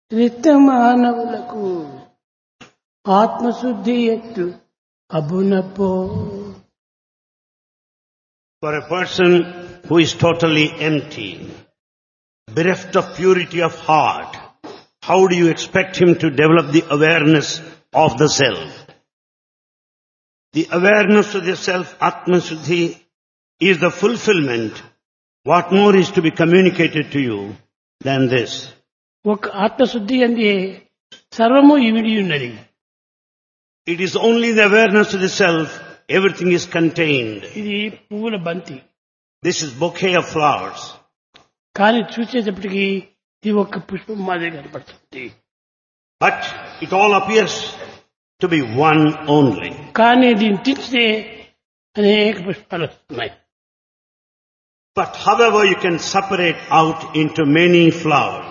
రితమానవులకు ఆత్మశుద్ధి ఎత్తు అబునపో. For a person who is totally empty, bereft of purity of heart, how do you expect him to develop the awareness of the self? The awareness of the self, Atma Shuddhi, is the fulfillment. What more is to be communicated to you than this? ఒక ఆత్మశుద్ధి అందే సర్వము ఇమిడి ఉన్నది. It is only the awareness of the self, everything is contained. ఇది పువ్వుల బంతి. This is bouquet of flowers. కానీ చూసేటప్పటికి ఇది ఒక పుష్పం మాదిరి కనపడుతుంది. But it all appears to be one only. కానీ దీన్ని తీస్తే అనేక పుష్పాలు వస్తున్నాయి. But however you can separate out into many flowers.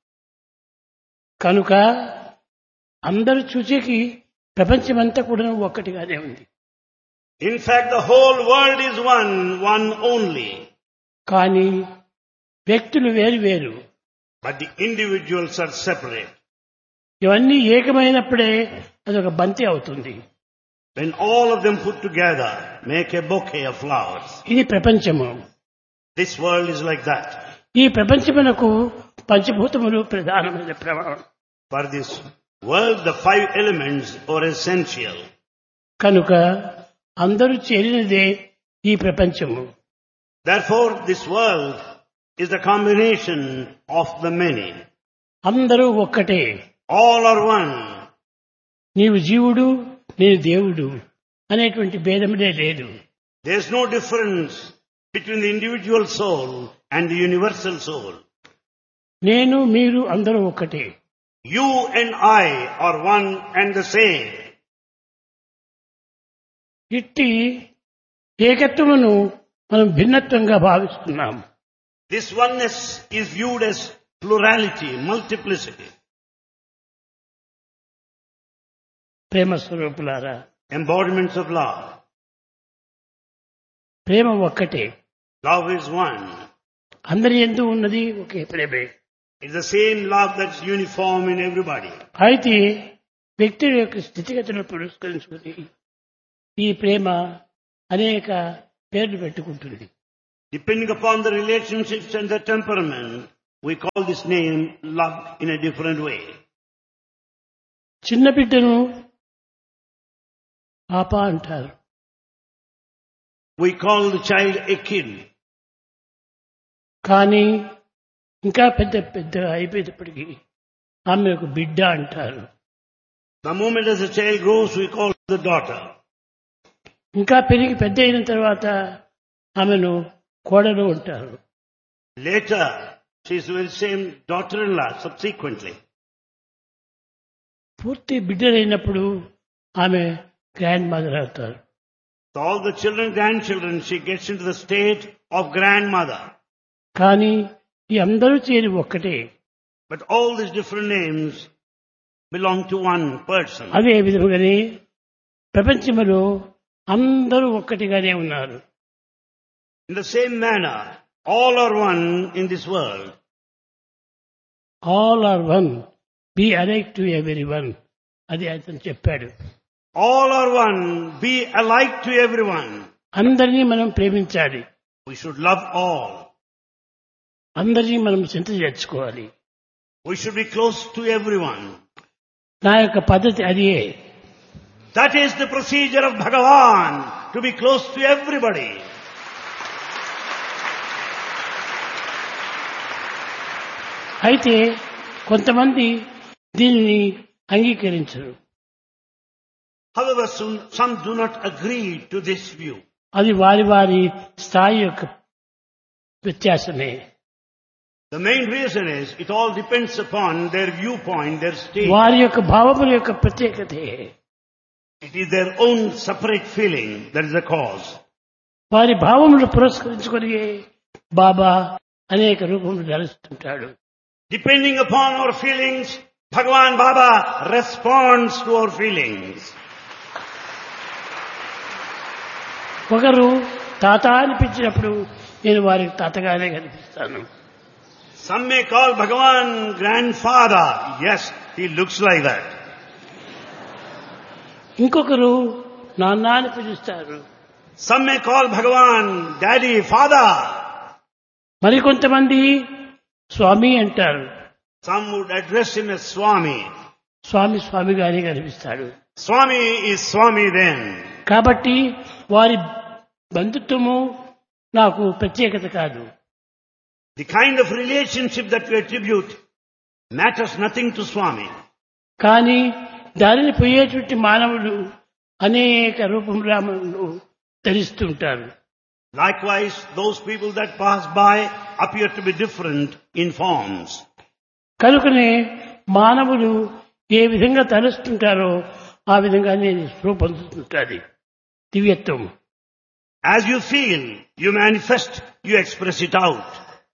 కనుక అందరూ చూసేకి ప్రపంచమంతా కూడా ఒక్కటిగానే ఉంది. In fact, the whole world is one only. కానీ వ్యక్తులు వేరు వేరు. But the individuals are separate. ఇవన్నీ ఏకమైనప్పుడే అదొక బంతి అవుతుంది. When all of them put together make a bouquet of flowers. ఇది ప్రపంచము. This world is like that. ఈ ప్రపంచమునకు పంచభూతములు ప్రధానమైన ప్రమాణం. For this world, the 5 elements are essential. కనుక అందరూ చేరినదే ఈ ప్రపంచము. Therefore, this world is the combination of the many. అందరూ ఒక్కటే. All are one. నీవు జీవుడు, నేను దేవుడు అనేటువంటి భేదమునే లేదు. There is no difference between the individual soul and the universal soul. నేను మీరు అందరూ ఒక్కటే. You and I are one and the same. ఇట్టి ఏకత్వమును మనం భిన్నత్వంగా భావిస్తున్నాం. This oneness is viewed as plurality, multiplicity. ప్రేమ స్వరూపులారా, Embodiments of love. ప్రేమ ఒక్కటే. Love is one. అందరి యందు ఉన్నది ఒకే ప్రేమే. It's the same love that's uniform in everybody. అయితే వ్యక్తుల యొక్క స్థితిగతులను పురస్కరించుకుని ఈ ప్రేమ అనేక పేర్లు పెట్టుకుంటుంది. Depending upon the relationships and the temperament, we call this name love in a different way. చిన్న బిడ్డను పాప అంటారు. We call the child a kid. కానీ ఇంకా పెద్ద పెద్దగా అయిపోయేటప్పటికీ ఆమె ఒక బిడ్డ అంటారు. The moment as a child grows, we call the daughter. ఇంకా పెరిగి పెద్ద అయిన తర్వాత ఆమెను కోడలు అంటారు. Later, she is the same daughter-in-law subsequently. పూర్తి బిడ్డలైనప్పుడు ఆమె గ్రాండ్ మదర్ అవుతారు. So all the children, grandchildren, she gets into the state of grandmother. కానీ ఈ అందరూ చేరి ఒక్కటే. But all these different names belong to one person. అదే విధముగానే ప్రపంచంలో అందరూ ఒక్కటిగానే ఉన్నారు. In the same manner, all are one in this world. All are one, be alike to every one. అది అతను చెప్పాడు. All are one, be alike to everyone. అందరినీ మనం ప్రేమించాలి. We should love all. అందరినీ మనం చింత చేర్చుకోవాలి. We should be close to everyone. నా యొక్క పద్ధతి అదే. That is the procedure of Bhagavan, to be close to everybody. అయితే కొంతమంది దీనిని అంగీకరించరు. However, some do not agree to this view. అది వారి వారి స్థాయి యొక్క వ్యత్యాసమే. The main reason is, it all depends upon their viewpoint, their state. వారి యొక్క భావముల యొక్క ప్రత్యేకతే. It is their own separate feeling that is the cause. వారి భావములు పురస్కరించుకొని బాబా అనేక రూపములు ధరిస్తుంటాడు. Depending upon our feelings, Bhagavan Baba responds to our feelings. ఒకరు తాత అనిపించినప్పుడు నేను వారికి తాతగానే కనిపిస్తాను. Some may call Bhagavan grandfather. Yes, he looks like that. ఇంకొకరు నాన్న అని పిలుస్తారు. Some may call Bhagavan daddy, father. మరికొంతమంది స్వామి అంటారు. Some would address him as Swami. స్వామి స్వామిగానే కనిపిస్తాడు. Swami is Swami then. కాబట్టి వారి బంధుత్వము నాకు ప్రత్యేకత కాదు. The kind of relationship that we attribute matters nothing to Swami. కానీ దానిని పోయేటువంటి మానవులు అనేక రూపములను ధరిస్తుంటారు. Likewise, those people that pass by appear to be different in forms. కనుకనే మానవులు ఏ విధంగా తలుస్తుంటారో ఆ విధంగానే రూపొందుతుంటుంది దివ్యత్వం. As you feel, you manifest, you express it out.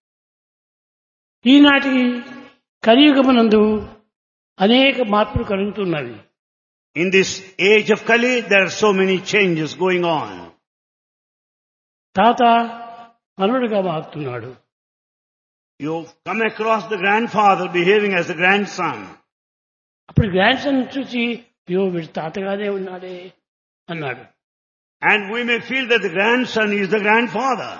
ఈనాటి కలియుగమునందు అనేక మార్పులు కలుగుతున్నవి. In this age of Kali, there are so many changes going on. తాత మనవడుగా మారుతున్నాడు. You come across the grandfather behaving as a grandson. అప్పుడు గ్రాండ్ సన్ చూసి అయ్యో వీడు తాతగానే ఉన్నాడే అన్నాడు. And we may feel that the grandson is the grandfather.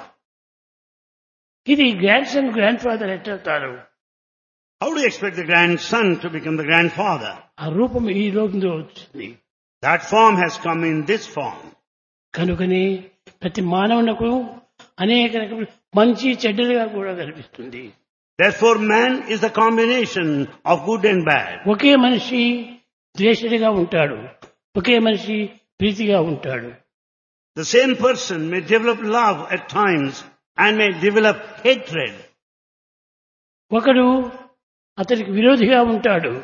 ఇది grand son grand father ఎట్టవుతారు? How do you expect the grandson to become the grandfather? ఆ రూపం ఈ రోజులో వచ్చింది. That form has come in this form. కనుకని ప్రతి మానవునకు అనేక రకముల మంచి చెడ్డలుగా కూడా కనిపిస్తుంది. Therefore, man is the combination of good and bad. ఒకే మనిషి ద్వేషుడిగా ఉంటాడు, ఒకే మనిషి ప్రీతిగా ఉంటాడు. The same person may develop love at times and may develop hatred. ఒకడు అతనికి విరోధిగా ఉంటాడు,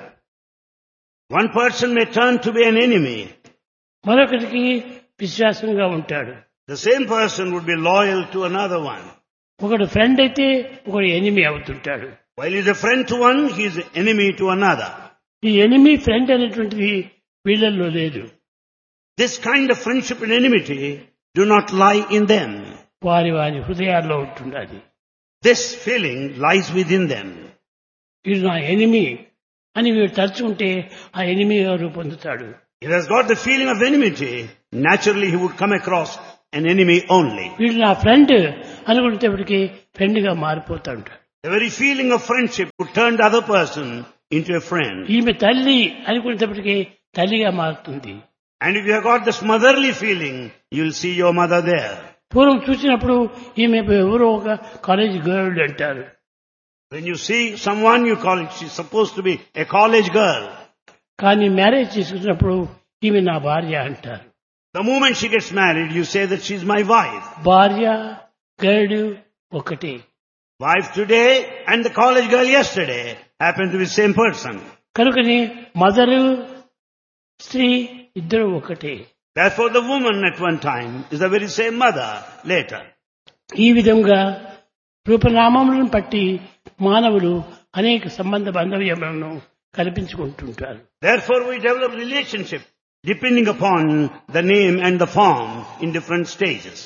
One person may turn to be an enemy. మరొకరికి విశ్వాసంగా ఉంటాడు. The same person would be loyal to another one. ఒకడు ఫ్రెండ్ అయితే ఒకడు enemy అవుతుంటాడు. While he is a friend to one, he is an enemy to another. ఈ enemy friend అనేటువంటిది వీళ్ళల్లో లేదు. This kind of friendship and enmity do not lie in them. వారి వారి హృదయాల్లో ఉంటున్నది. This feeling lies within them. వీడు నా ఎనిమి అని వీడు తలుచుకుంటే ఆ ఎనిమిగా రూపొందుతాడు. If he has got the feeling of enmity, naturally he would come across an enemy only. వీడు నా ఫ్రెండ్ అనుకునేటప్పటికీ ఫ్రెండ్ గా మారిపోతా ఉంటాడు. The very feeling of friendship would turn the other person into a friend. ఈమె తల్లి అనుకునేటప్పటికీ తల్లిగా మారుతుంది. And if you have got this motherly feeling, you will see your mother there. పూర్వం చూసినప్పుడు ఈమె ఎవరో ఒక కాలేజ్ గర్ల్ అంటారు. When you see someone, you call it, she's supposed to be a college girl. కానీ మ్యారేజ్ చేసుకున్నప్పుడు ఈమె నా భార్య అంటారు. The moment she gets married, you say that she's my wife. భార్య గర్ల్ ఒకటే. Wife today and the college girl yesterday happen to be the same person. కనుకని mother స్త్రీ ఇద్దరు ఒకటే. Therefore the woman at one time is the very same mother later. ఈ విధంగా రూపనామములను బట్టి మానవులు అనేక సంబంధ బాంధవ్యములను కల్పించుకుంటుంటారు. Therefore we develop relationship depending upon the name and the form in different stages.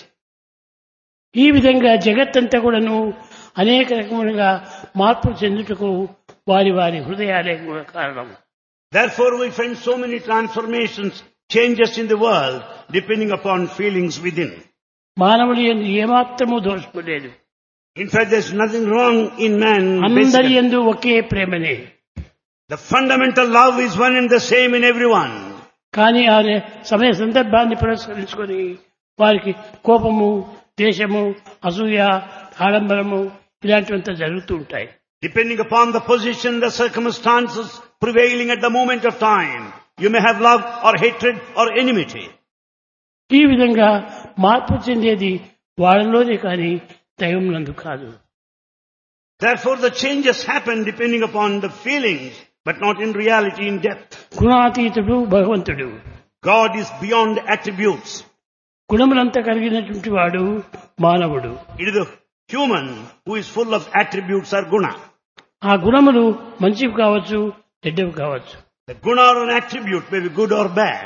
ఈ విధంగా జగత్తంతా కూడాను అనేక రకములుగా మార్పులు చెందుటకు వారి వారి హృదయాలే కూడా కారణం. Therefore we find so many transformations, changes in the world depending upon feelings within. మానవుడి యందు ఏమాత్రము దోషము లేదు. In fact, there's nothing wrong in man. అందరి basically. యందు ఒకే ప్రేమనే. The fundamental love is one and the same in everyone. కానీ ఆ సమయ సందర్భాన్ని పురస్కరించుకొని వారికి కోపము, ద్వేషము, అసూయ, ఆడంబరము ఇలాంటివంతా జరుగుతూ ఉంటాయి. Depending upon the position, the circumstances prevailing at the moment of time, you may have love or hatred or enmity. ఈ విధంగా మార్పు చెందేది వాళ్ళలోనే కానీ దైవం నందు కాదు. Therefore the changes happen depending upon the feelings, but not in reality in depth. గుణాతీతుడు భగవంతుడు. God is beyond attributes. గుణములంతా కలిగినటువంటి వాడు మానవుడు. It is the human who is full of attributes or guna. ఆ గుణములు మంచివి కావచ్చు, చెడ్డవి కావచ్చు. The guna or an attribute may be good or bad.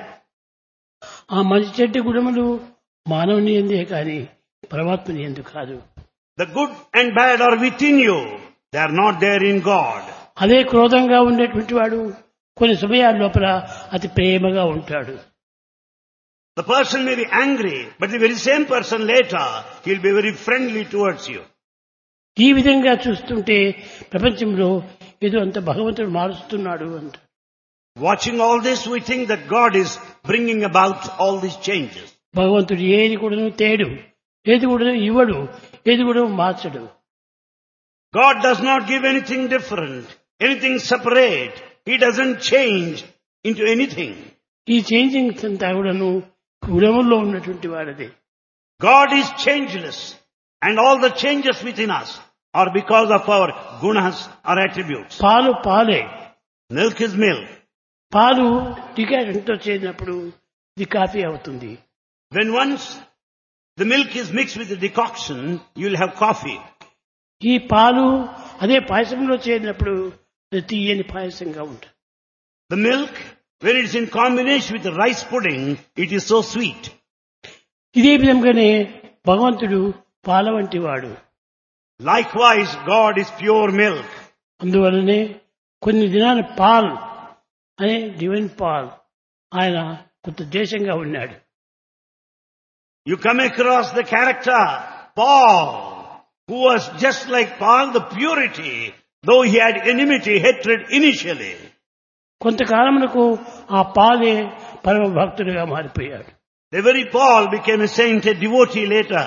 ఆ మంచి చెడ్డ గుణములు మానవుని ఎందే కానీ పరమాత్మని ఎందు కాదు. The good and bad are within you. They are not there in God. అదే క్రోధంగా ఉండేటువంటి వాడు కొన్ని సమయాల లోపల అతి ప్రేమగా ఉంటాడు. The person may be angry, but the very same person later, he'll be very friendly towards you. ఈ విధంగా చూస్తుంటే ప్రపంచంలో ఏదో అంత భగవంతుడు మారుస్తున్నాడు అంట. Watching all this, we think that God is bringing about all these changes. భగవంతుడు ఏది కూడా తేడు, ఏది కూడా ఇవ్వడు, ఏది కూడా మార్చడు. God does not give anything different, anything separate. He doesn't change into anything. ఈ చేంజింగ్స్ అంతా కూడాను గుణముల్లో ఉన్నటువంటి వాడదే. God is changeless, and all the changes within us are because of our gunas or attributes. పాలు పాలే, Milk is milk. పాలు డికాషన్తో చేసినప్పుడు ఇది coffee అవుతుంది. When once the milk is mixed with the decoction, you'll have coffee. ఈ పాలు అదే పాయసంలో చేరినప్పుడు అది తీయని పాయసంగా ఉంటుంది. The milk, when it's in combination with the rice pudding, it is so sweet. ఇదే విధంగానే భగవంతుడు పాల వంటి వాడు. Likewise, God is pure milk. అందువలనే కొన్ని దినాల పాల్ అనే డివైన్ పాల్ ఆయన కొంత దేశంగా ఉన్నాడు. You come across the character Paul, who was just like Paul, the purity, though he had enmity, hatred initially. కొంతకాలమునకు ఆ పాలే పరమ భక్తుడిగా మారిపోయాడు. The very Paul became a saint, a devotee later.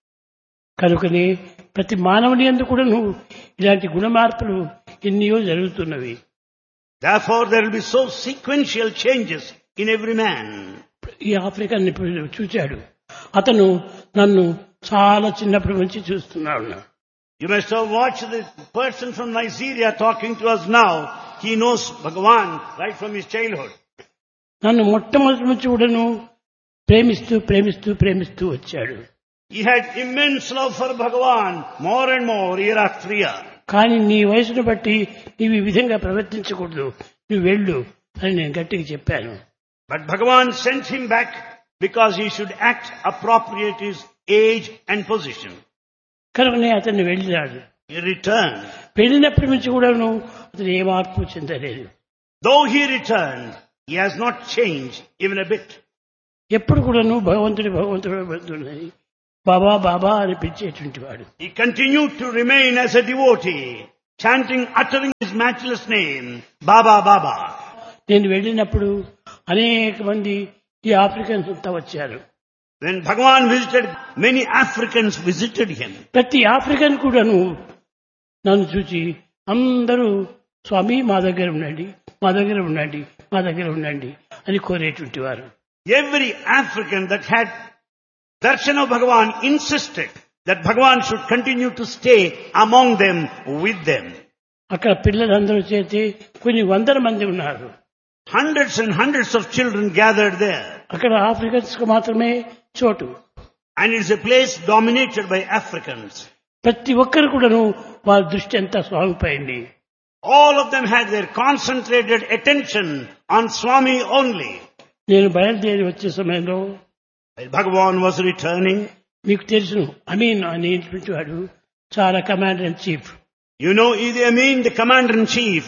కనుకనే ప్రతి మానవుని యందు కూడాను ఇలాంటి గుణ మార్పులు ఎన్నో జరుగుతున్నవి. Therefore, there will be so sequential changes in every man. ఈ ఆఫ్రికన్ ఇప్పుడు చూచాడు, అతను నన్ను చాలా చిన్నప్పటి నుంచి చూస్తున్నాడు. You must have watched the person from Nigeria talking to us now. He knows Bhagavan right from his childhood. నన్ను మొట్టమొదటి నుంచి కూడాను ప్రేమిస్తూ ప్రేమిస్తూ ప్రేమిస్తూ వచ్చాడు. He had immense love for Bhagavan, more and more, year after year. కానీ నీ వయసును బట్టి నీవు ఈ విధంగా ప్రవర్తించకూడదు, నువ్వు వెళ్ళు అని నేను గట్టిగా చెప్పాను. But Bhagavan sent him back because he should act appropriate to his age and position. కనుకనే అతన్ని వెళ్ళినాడు. He returned. వెళ్ళినప్పటి నుంచి కూడాను అతను ఏ మార్పు చెందలేదు. Though he returned, he has not changed even a bit. ఎప్పుడు కూడాను భగవంతుడి భగవంతుడు బాబా బాబా అని పిలిచేటువంటి వాడు. He continued to remain as a devotee, chanting, uttering his matchless name, Baba Baba. నేను వెళ్ళినప్పుడు అనేక మంది ఈ ఆఫ్రికన్స్ అంతా వచ్చారు. When Bhagavan visited, many Africans visited him. ప్రతి ఆఫ్రికన్ కూడాను నన్ను చూచి అందరూ స్వామి మా దగ్గర ఉండండి, మా దగ్గర ఉండండి, మా దగ్గర ఉండండి అని కోరేటువంటి వారు. Every African that had darshan of Bhagavan insisted that Bhagavan should continue to stay among them, with them. అక్కడ పిల్లలందరూ చేతి కొన్ని వందల మంది ఉన్నారు. Hundreds and hundreds of children gathered there. అక్కడ ఆఫ్రికన్స్ కు మాత్రమే చోటు. And it's a place dominated by Africans. ప్రతి ఒక్కరు కూడాను వారి దృష్టి అంతా స్వామిపైంది. All of them had their concentrated attention on Swami only. నేను బయలుదేరి వచ్చే సమయంలో While Bhagavan was returning, మీకు తెలుసును అమీన్ అనేటువంటి వాడు చాలా commander in chief. you know Idi Amin, the commander-in-chief,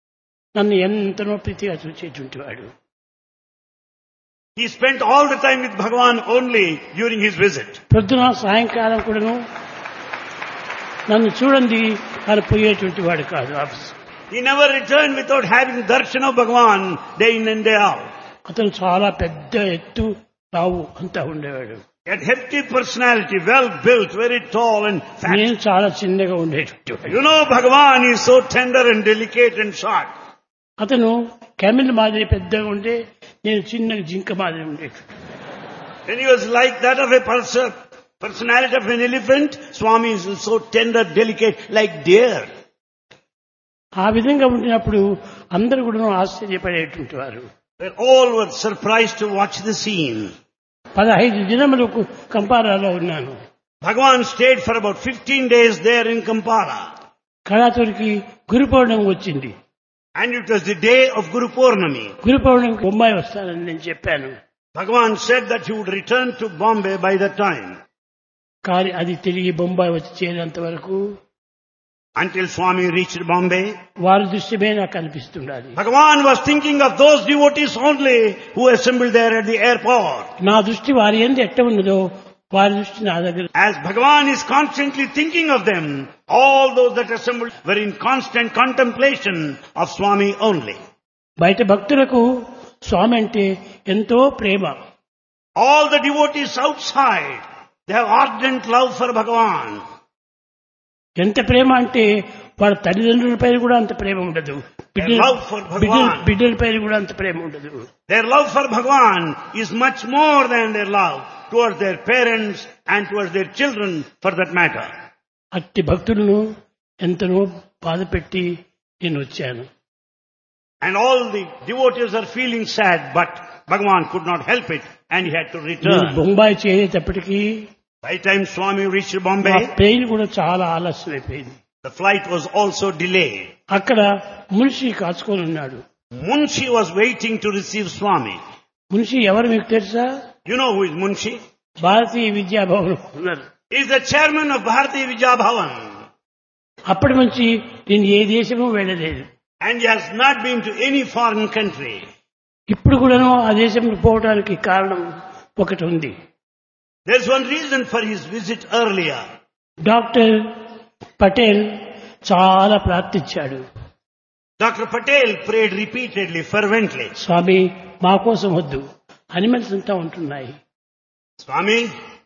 నన్ను ఎంతనో ప్రీతిగా చూసేటువంటి వాడు. he spent all the time with Bhagavan only during his visit. పొద్దున సాయంకాలం కూడాను నన్ను చూడండి అని పోయేటువంటి వాడు కాదు office. He never returned without having darshan of Bhagavan day in and day out. అతను చాలా పెద్ద ఎత్తు రావు అంతా ఉండేవాడు. He had hefty personality, well built, very tall and fat. నేను చాలా చిన్నగా ఉండేటువంటి వాడు. You know Bhagavan is so tender and delicate and short. అతను కెమిల్ మాదిరి పెద్దగా ఉంటే నేను చిన్నగా జింక మాదిరి ఉండేది. When he was like that of a personality of an elephant, Swami is so tender, delicate, like deer. ఆ విధంగా ఉండినప్పుడు అందరూ కూడా ఆశ్చర్యపడేటువంటి వారు. All were surprised to watch the scene. 15 దినములకు కంపారాలో ఉన్నాను. Bhagavan stayed for about 15 days there in Kampala. కళాతురికి గురు పౌర్ణమి వచ్చింది. And it was the day of Guru Purnami. గురు పౌర్ణమికి బొంబాయి వస్తానని నేను చెప్పాను. Bhagavan said that he would return to Bombay by that time. కానీ అది తిరిగి బొంబాయి వచ్చి చేరేంత వరకు until Swami reached Bombay. వారి దృశ్యమే నాకు కనిపిస్తుండాలి. Bhagavan was thinking of those devotees only who assembled there at the airport. నా దృష్టి వారి యందు ఎట్ట ఉన్నదో వారి దృష్టి నా దగ్గర. As Bhagavan is constantly thinking of them, all those that assembled were in constant contemplation of Swami only. బయట భక్తులకు స్వామి అంటే ఎంతో ప్రేమ. All the devotees outside, they have ardent love for Bhagavan. ఎంత ప్రేమ అంటే వాళ్ళ తల్లిదండ్రులపై కూడా అంత ప్రేమ ఉండదు. love for Bhagavan. బిడ్డలపై కూడా అంత ప్రేమ ఉండదు. Their love for Bhagavan is much more than their love towards their parents and towards their children for that matter. అట్టి భక్తులను ఎంతనో బాధ పెట్టి నేను వచ్చాను. And all the devotees are feeling sad, but Bhagavan could not help it and he had to నేను return. Bombay చేరేటప్పటికీ By the time Swami reached ఆ Bombay, train కూడా చాలా ఆలస్యమైపోయింది. the flight was also delayed. అక్కడ మున్షి కాచుకొని ఉన్నాడు. Munshi was waiting to receive Swami. Munshi ఎవరు మీకు తెలుసా? You know who is Munshi? భారతీయ విద్యాభవన్ ఉన్నారు. He is the chairman of Bharati Vidya Bhavan. అప్పటి నుంచి నేను ఏ దేశము వెళ్ళలేదు. And he has not been to any foreign country. ఇప్పుడు కూడాను ఆ దేశంలో పోవడానికి కారణం ఒకటి ఉంది. There's one reason for his visit earlier. Doctor Patel చాలా ప్రార్థించాడు. Dr. Patel prayed repeatedly, fervently. స్వామి మా కోసం వద్దు, అనిమల్స్ అంతా ఉంటున్నాయి. Swami,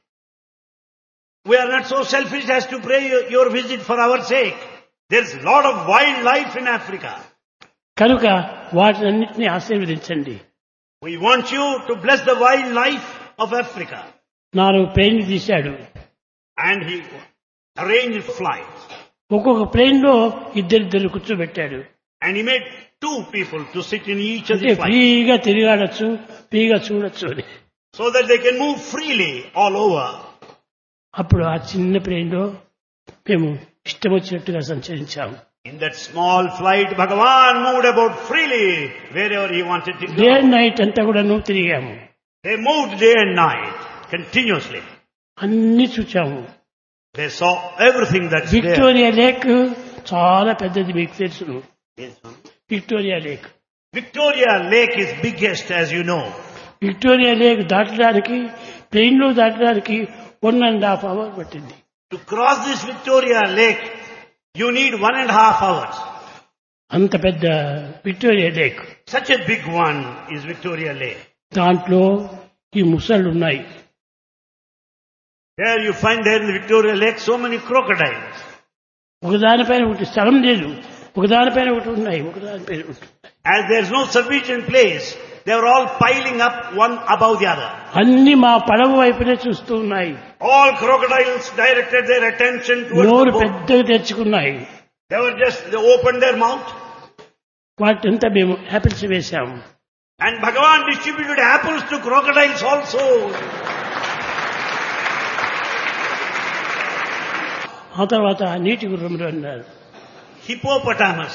we are not so selfish as to pray your visit for our sake. There's a lot of wildlife in Africa. కనుక వాటినన్నింటినీ ఆశీర్వదించండి. We want you to bless the wildlife of Africa. 4 ప్లేన్లు తీశాడు. And he arranged flights. ఒక్కొక్క plane లో ఇద్దరిద్దరు కూర్చోబెట్టాడు. And he made 2 people to sit in each of అంటే the flights. ఫ్రీగా తిరగాడచ్చు, ఫ్రీగా చూడొచ్చు అని. So that they can move freely all over. అప్పుడు ఆ చిన్న ప్లేన్ లో మేము ఇష్టం వచ్చినట్టుగా సంచరించాము. In that small flight, Bhagavan moved about freely wherever he wanted to day and go. Night అంతా కూడా తిరిగాము. They moved day and night, continuously. అన్ని చూచాము. They saw everything that's there. Victoria lake చాలా పెద్దది, మీకు తెలుసును. Yes, ma'am. Victoria lake. Victoria Lake is biggest, as you know. Victoria lake దాటడానికి, plane లో దాటడానికి 1.5 hours పట్టింది. To cross this Victoria Lake, you need 1.5 hours. అంత పెద్ద Victoria lake. Such a big one is Victoria Lake. దాంట్లో ఈ ముసళ్ళు ఉన్నాయి. There you find there in the Victoria Lake so many crocodiles. ఒకదానిపైన ఒకటి స్థలం లేదు, ఒకదానిపైన ఒకటి ఉన్నాయి, ఒకదానిపైన ఒకటి. As there is no sufficient place, they are all piling up one above the other. అన్ని మా పడవ వైపునే చూస్తూ ఉన్నాయి. All crocodiles directed their attention towards నోరు the boat. పెద్దగా తెచ్చుకున్నాయి. They opened their mouth. వాటింతా మేము యాపిల్స్ వేశాము. And Bhagavan distributed apples to crocodiles also. ఆ తర్వాత నీటి గుర్రములు అన్నారు. Hippopotamus.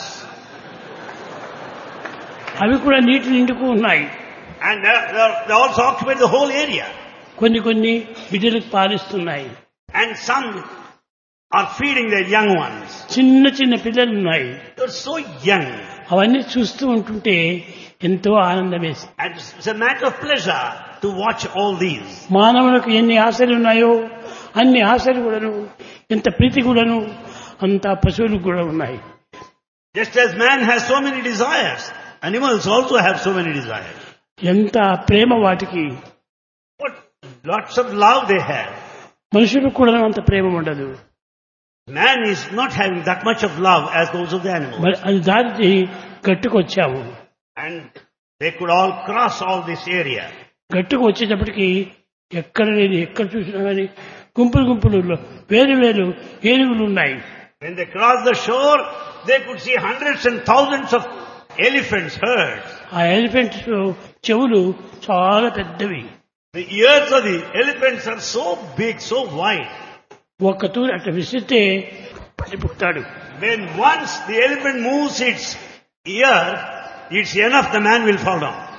అవి కూడా నీటి నిండుకు ఉన్నాయి. And they also occupied the whole area. కొన్ని బిడ్డలకు పాలిస్తున్నాయి. And some are feeding their young ones. చిన్న పిల్లలు ఉన్నాయి. They're so young. అవన్నీ చూస్తూ ఉంటుంటే ఎంతో ఆనందం వేసింది. And it's a matter of pleasure to watch all these. మానవులకు ఎన్ని ఆశలు ఉన్నాయో అన్ని ఆశలు కూడాను, ఎంత ప్రీతి కూడాను అంత పశువులకు కూడా ఉన్నాయి. Just as man has so many desires, animals also have so many desires. ఎంత ప్రేమ వాటికి. What lots of love they have. మనుషులకు కూడా అంత ప్రేమ ఉండదు. Man is not having that much of love as those of the animals. మరి అది దాటి గట్టుకొచ్చాము. And they could all cross all this area. గట్టుకు వచ్చేటప్పటికి ఎక్కడ చూసినా కానీ గుంపులు వేరు ఏనుగులు ఉన్నాయి. When they crossed the shore, they could see hundreds and thousands of elephants, herds. ఆ ఎలిఫెంట్స్ చెవులు చాలా పెద్దవి. The ears of the elephants are so big, so wide. ఒక్క తూరి అట్లా విసిరితే పడిపోతాడు. When once the elephant moves its ear, it's enough, the man will fall down.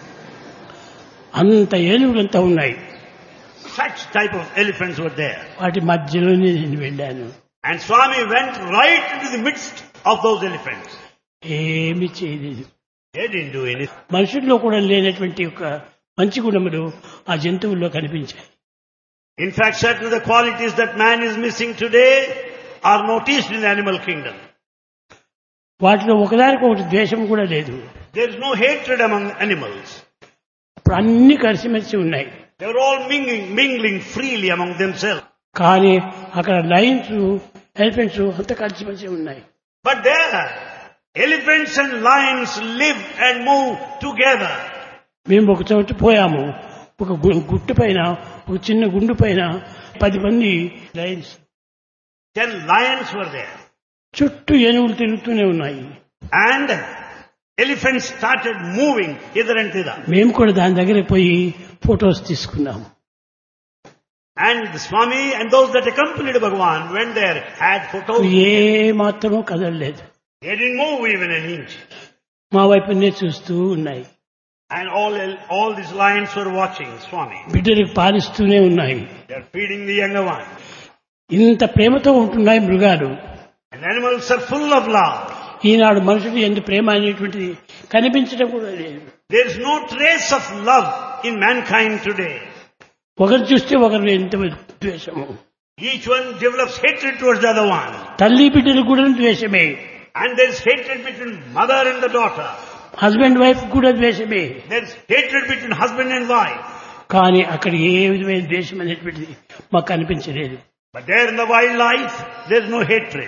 అంత ఏనుగులంతా ఉన్నాయి. Such type of elephants were there. వాటి మధ్యలోనే నేను వెళ్ళాను. And Swami went right into the midst of those elephants. ఏమి చేయలేదు. They didn't do anything. మనుషుల్లో కూడా లేనటువంటి ఒక మంచి గుణములు ఆ జంతువుల్లో కనిపించాయి. In fact, certain of the qualities that man is missing today are noticed in the animal kingdom. వాటిలో ఒకదానికి ఒకటి ద్వేషం కూడా లేదు. There is no hatred among animals. ఇప్పుడు అన్ని కలిసిమెలిసి ఉన్నాయి. They are all mingling freely among themselves. కానీ అక్కడ లయన్స్ ఎలిఫెంట్స్ అంత కలిసిమెలిసి ఉన్నాయి. But there, elephants and lions live and move together. మేము ఒక చోట పోయాము. ఒక గుట్టు పైన ఒక చిన్న గుండు పైన 10 మంది లయన్స్. 10 lions were there. చుట్టూ ఏనుగులు తిరుగుతూనే ఉన్నాయి. And elephants started moving hither and thither. మేము కూడా దాని దగ్గర పోయి ఫొటోస్ తీసుకున్నాము. And the Swami and those that accompanied Bhagavan went there, had photos. ఏ మాత్రమూ కదలలేదు. They didn't move even an inch. మా వైపునే చూస్తూ ఉన్నాయి. And all these lions were watching Swami. బిడ్డలకు పాలిస్తూనే ఉన్నాయి. They are feeding the younger one. ఇంత ప్రేమతో ఉంటున్నాయి మృగాలు. And animals are full of love. ఈనాడు మనుషులు ఎంత ప్రేమ అనేటువంటిది కనిపించడం కూడా లేదు. There is no trace of love in mankind today. ఒకరు చూస్తే ఒకరు ఎంత ద్వేషము. Each one develops hatred towards the other one. తల్లి బిడ్డలు కూడా ద్వేషమే. And there is hatred between mother and the daughter. Husband wife కూడా ద్వేషమే. There is hatred between husband and wife. కానీ అక్కడ ఏ విధమైన ద్వేషం అనేటువంటిది మాకు కనిపించలేదు. But there in the wildlife, there is no hatred.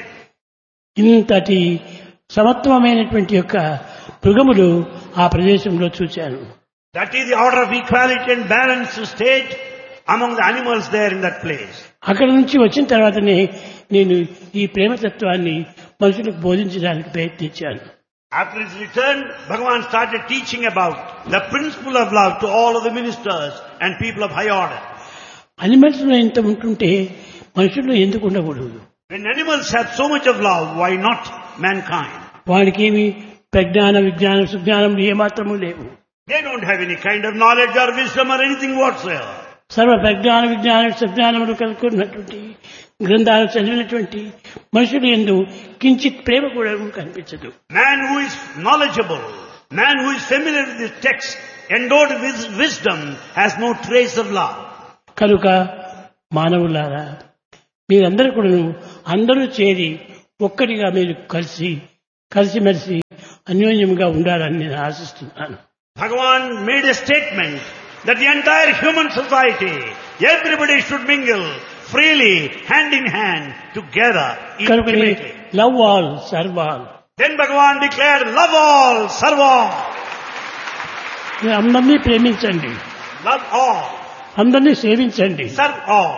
ఇంతటి సమత్వమైనటువంటి యొక్క మృగములు ఆ ప్రదేశంలో చూశాను. That is the order of equality and balanced state among the animals there in that place. అక్కడి నుంచి వచ్చిన తర్వాతనే నేను ఈ ప్రేమతత్వాన్ని మనుషులకు బోధించడానికి ప్రయత్నించాను. After his return, Bhagavan started teaching about the principle of love to all of the ministers and people of high order. Animals లో ఇంత ఉంటుంటే మనుషుల్లో ఎందుకు ఉండకూడదు? When animals have so much of love, why not mankind? వాడికి ఏమి ప్రజ్ఞాన విజ్ఞానం సుజ్ఞానం ఏమాత్రము లేవు. They don't have any kind of knowledge or wisdom or anything whatsoever. సర్వ ప్రజ్ఞాన విజ్ఞానం సుజ్ఞానములు కలుగుతున్నటువంటి గ్రంథాలు చదివినటువంటి మనుషులు యందు కించిత్ ప్రేమ కూడా కనిపించదు. Man who is knowledgeable, man who is familiar with this text, endowed with wisdom, has no trace of love. కనుక మానవులారా మీరందరూ కూడా అందరూ చేరి ఒక్కటిగా మీరు కలిసిమెలిసి అన్యోన్యంగా ఉండాలని నేను ఆశిస్తున్నాను. Bhagavan made a statement that the entire human society, everybody should mingle freely, hand in hand, together, intimately. Love all, serve all. Then Bhagavan declared, love all, serve all. అందరినీ ప్రేమించండి, Love all, అందరినీ సేవించండి. serve all.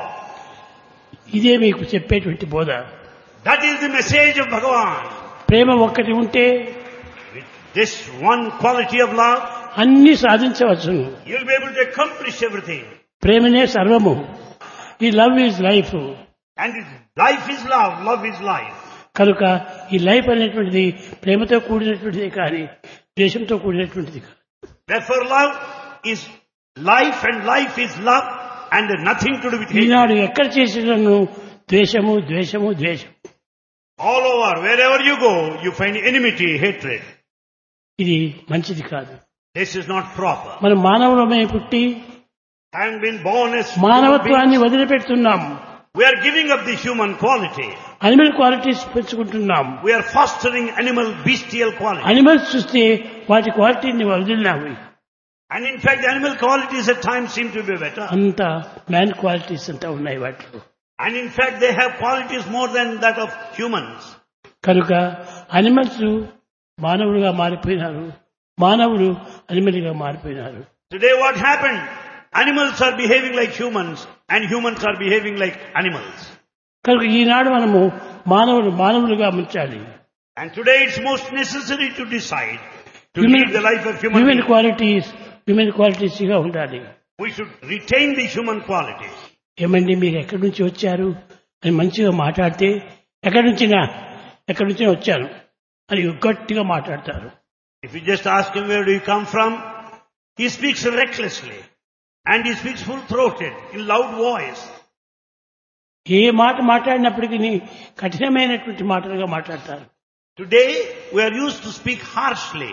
ఇదే మీకు చెప్పేటువంటి బోధ. That is the message of Bhagavan. ప్రేమ ఒక్కటి ఉంటే With this one quality of love, అన్ని సాధించవచ్చును. you will be able to accomplish everything. ప్రేమనే సర్వము. ఈ love is life. And life is love, love is life. కనుక ఈ లైఫ్ అనేటువంటిది ప్రేమతో కూడినటువంటిది కానీ ద్వేషంతో కూడినటువంటిది కాదు. Therefore love is life and life is love and nothing to do with hatred. ఈనాడు ఎక్కడ చేసినను ద్వేషము ద్వేషము ద్వేషం. All over, wherever you go, you find enmity, hatred. ఇది మంచిది కాదు. This is not proper. మనం మానవులమై పుట్టి Having been born as మానవత్వాన్ని human beings, వదిలిపెడుతున్నాం. we are giving up the human quality. Animal qualities పెంచుకుంటున్నాం. We are fostering animal bestial quality. Animals చూస్తే వాటి క్వాలిటీని వదిలినాము. And in fact, the animal qualities at times seem to be better. అంత man qualities అంతా ఉన్నాయి వాటిలో. And in fact, they have qualities more than that of humans. కనుక animals మానవులుగా మారిపోయినారు, మానవులు అనిమల్గా మారిపోయినారు. Today what happened? Animals are behaving like humans and humans are behaving like animals. కనుక ఈనాడు మనము మానవులుగా ఉంచాలి. And today it's most necessary to decide to Human- lead the life of human human beings. Qualities గా ఉండాలి. We should retain the human qualities. ఏమండి మీరు ఎక్కడి నుంచి వచ్చారు అని మంచిగా మాట్లాడితే ఎక్కడి నుంచినా వచ్చాను అని గట్టిగా మాట్లాడతారు. If you just ask him where do you come from, he speaks recklessly and he speaks full-throated in loud voice. ఏ మాట మాట్లాడినప్పటికీ కఠినమైనటువంటి మాటలుగా మాట్లాడతారు. Today, we are used to speak harshly.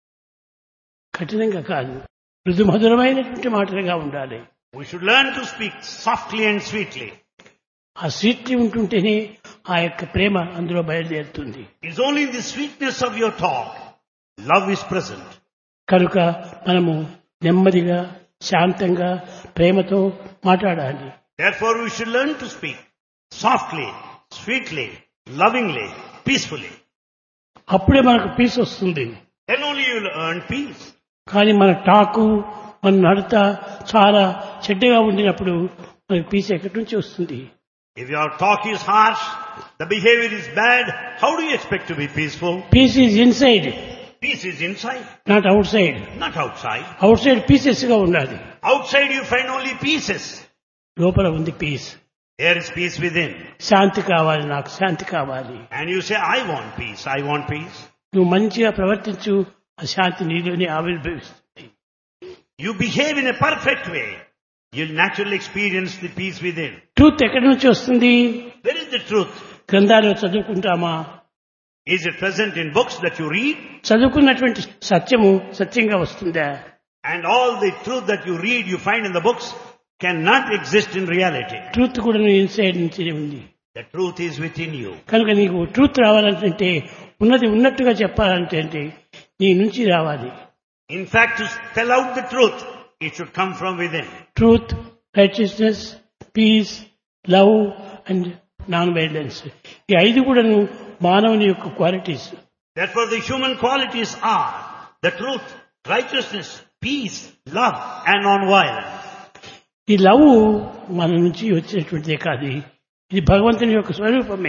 కఠినంగా కాదు, మృదు మధురమైనటువంటి మాటలుగా ఉండాలి. We should learn to speak softly and sweetly. ఆ sweetly ఉంటుంటేనే ఆ యొక్క ప్రేమ అందులో బయలుదేరుతుంది. It's only in the sweetness of your talk, love is present. కనుక మనము నెమ్మదిగా శాంతంగా ప్రేమతో మాట్లాడాలి. Therefore, we should learn to speak softly, sweetly, lovingly, peacefully. అప్పుడే మనకు పీస్ వస్తుంది. Then only you will earn peace. కానీ మన టాకు మన నడత చాలా చెడ్డగా ఉండినప్పుడు మనకు పీస్ ఎక్కడి నుంచి వస్తుంది? If your talk is harsh, the behavior is bad, how do you expect to be peaceful? Piece is inside, Peace is inside, not out side. not outside. Out side pieces గా ఉండాలి, Outside you find only pieces. లోపల ఉంది piece. There is peace within. శాంతి కావాలి, నాకు శాంతి కావాలి. And you say, I want peace, I want peace. నువ్వు మంచిగా ప్రవర్తించు, ఆ శాంతి నీలోనే ఆవిర్భవిస్తుంది. You behave in a perfect way, you'll naturally experience the peace within. Truth ఎక్కడి నుంచి వస్తుంది? Where is the truth? గ్రంథాలు చదువుకుంటామా? Is it present in books that you read? చదువుకున్నటువంటి సత్యము సత్యంగా వస్తుందా? And all the truth that you read, you find in the books, cannot exist in reality. Truth కూడా inside నుంచి ఉంది. The truth is within you. కనుక నీకు truth రావాలంటే, ఉన్నది ఉన్నట్టుగా చెప్పాలంటే నీ నుంచి రావాలి. In fact, to spell out the truth, it should come from within. Truth, righteousness, piece, love and non violence, ఈ ఐదు కూడాను మానవుని యొక్క qualities. Therefore, the human qualities are the truth, righteousness, peace, love, and non-violence. ఈ love మన నుంచి వచ్చినటువంటిదే కాదు, ఇది భగవంతుని యొక్క స్వరూపమే.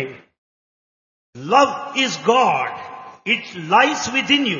Love is God. It lies within you.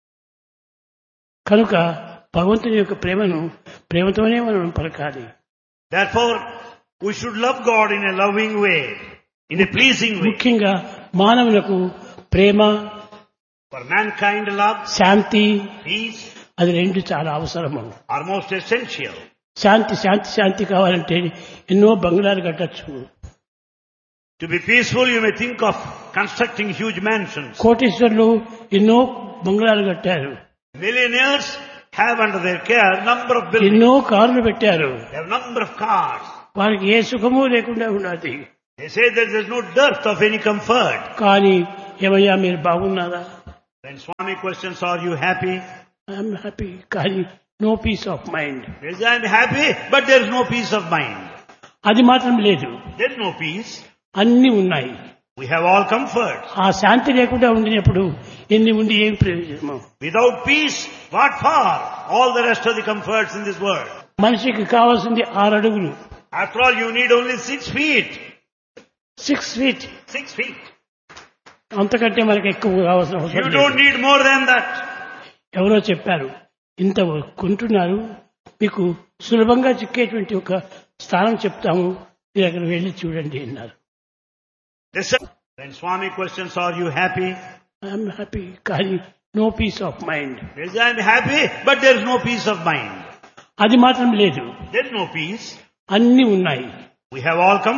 కనుక భగవంతుని యొక్క ప్రేమను ప్రేమతోనే మనం పలకాలి. Therefore, we should love God in a loving way, in a pleasing way. ముఖ్యంగా మానవులకు ప్రేమ, For mankind, love, Shanti, peace అది రెండు చాలా అవసరము. are most essential. శాంతి శాంతి శాంతి కావాలంటే ఎన్నో బంగ్లాలు కట్టచ్చు. To be peaceful, you may think of constructing huge mansions. కోటీశ్వరులు ఎన్నో బంగ్లాలు కట్టారు, Millionaires have under their care number of buildings. ఎన్నో కార్లు పెట్టారు. They have number of cars. వారికి ఏ సుఖము లేకుండా ఉన్నది. They say that there is no dearth of any comfort. కానీ ఏమయ్యా మీరు బాగున్నారా? When Swami questions, are you happy? I'm happy, కానీ no piece of mind. They say, I am happy, but there is no peace of mind. అది మాత్రం లేదు, There is no peace. అన్ని ఉన్నాయి. We have all comforts. ఆ శాంతి లేకుండా ఉండినప్పుడు ఎన్ని ఉండి ఏం ప్రయోజనము? Without peace, what for? All the rest of the comforts in this world. మనిషికి కావాల్సింది 6 అడుగులు. After all, you need only 6 feet. 6 feet. 6 feet. అంతకంటే మనకి ఎక్కువ కావాల్సిన You అవసరం don't లేదు. need more than that. ఎవరో చెప్పారు, ఇంత కొంటున్నారు, మీకు సులభంగా చిక్కేటువంటి ఒక స్థానం చెప్తాము, మీరు అక్కడ వెళ్ళి చూడండి అన్నారు. They said, when Swami questions, are you happy? I'm happy, కానీ no piece of mind. They say, I am happy, but there is no peace of mind. అది మాత్రం లేదు, There is no peace. అన్ని ఉన్నాయి. We have all